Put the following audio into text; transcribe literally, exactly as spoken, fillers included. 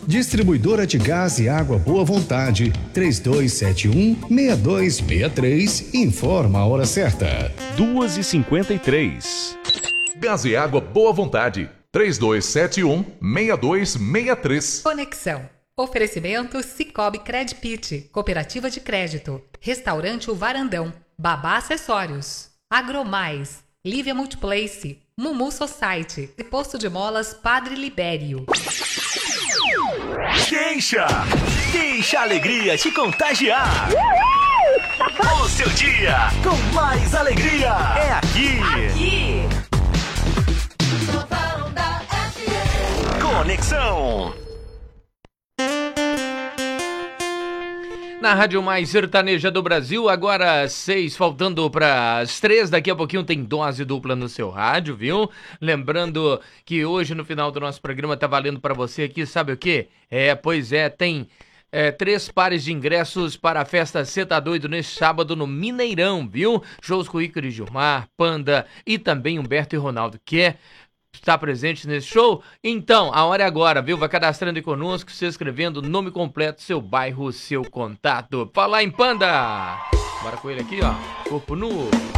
Distribuidora de Gás e Água Boa Vontade, três dois sete um, seis dois seis três, informa a hora certa. duas e cinquenta e três. Gás e Água Boa Vontade, três dois sete um, seis dois seis três. Conexão. Oferecimento Cicobi Credpit, Cooperativa de Crédito, Restaurante O Varandão, Babá Acessórios, Agromais, Lívia Multiplace, Mumu Society e Posto de Molas Padre Libério. Deixa! Deixa a alegria te contagiar! O seu dia com mais alegria é aqui! Aqui! Conexão! Na Rádio Mais Sertaneja do Brasil, agora seis, faltando para as três, daqui a pouquinho tem dose dupla no seu rádio, viu? Lembrando que hoje no final do nosso programa tá valendo para você aqui, sabe o quê? É, pois é, tem é, três pares de ingressos para a festa Cê Tá Doido neste sábado no Mineirão, viu? Shows com Ícaro e Gilmar, Panda e também Humberto e Ronaldo, que é está presente nesse show? Então, a hora é agora, viu? Vai cadastrando aí conosco, se escrevendo nome completo, seu bairro, seu contato. Falar em Panda! Bora com ele aqui, ó. Corpo nu.